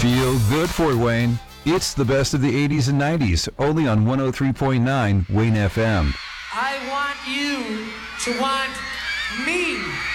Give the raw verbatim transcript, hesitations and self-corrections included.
Feel good, Fort Wayne. It's the best of the eighties and nineties, only on one oh three point nine Wayne F M. I want you to want me.